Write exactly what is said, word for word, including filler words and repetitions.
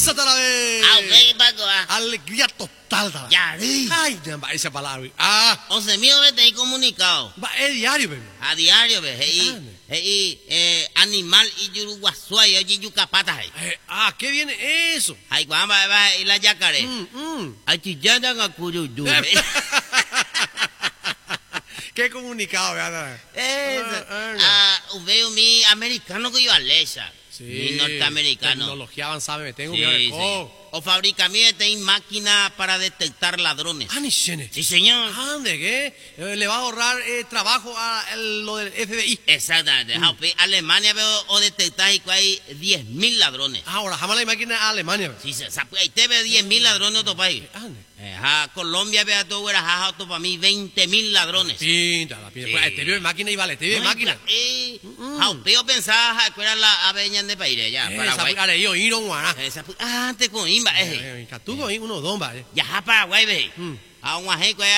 risa tal vez. Ah, ve, Paco, ah. Alegría total tal vez. Ya, ri. Ay, va esa palabra. Ah, once mío, ve, te he comunicado. va es diario, baby. A diario, ve. Y, Grande. y, eh, animal y yuruguasuay, oye, yucapata, hey. Eh, ah, ¿qué viene eso? Ay, guamba, va, y la yacaré. Mm, mm. Ay, chillada, gacuruyú, Eh, ve. Qué comunicado, ¿verdad? Eso. Ah, Ah, veo mi americano que yo aleja. Sí. Mi norteamericano. Tecnología avanzada, me tengo Sí, que sí. O fabrica mí de máquina para detectar ladrones. Ah, ni shene. Sí, señor. Ah, ¿de qué? Eh, Le va a ahorrar eh, trabajo a el- lo del F B I. Exactamente. Mm. Jaupe, Alemania veo o detectar y que hay diez mil ladrones. Ahora, jamás la máquina a Alemania. baby. Sí, se sabe, ahí te ve diez mil ladrones en otro país. Ah, ne. Eh, ja, Colombia vea todo, era jaja, para mí veinte mil ladrones. Pinta, la pinta. Sí. Pues, este vive máquina y vale, este vive Ay, máquina. Eh, Mm. Jaupe, yo pensaba que era la aveña de país, ya, Eh, Paraguay. esa yo ir un guaná. Esa pu- Ah, antes con Imba, eh. Catugo ahí uno domba. Ya, Paraguay, ve. Mm. A un ajeco